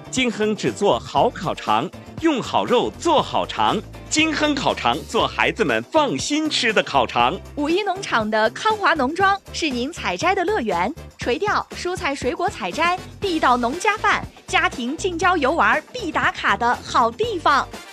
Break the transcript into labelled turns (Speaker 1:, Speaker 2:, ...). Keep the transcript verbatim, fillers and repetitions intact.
Speaker 1: 金亨只做好烤肠，用好肉做好肠。金亨烤肠，做孩子们放心吃的烤肠。
Speaker 2: 五一农场的康华农庄是您采摘的乐园，垂钓、蔬菜水果采摘、地道农家饭、家庭近郊游玩必打卡的好地方。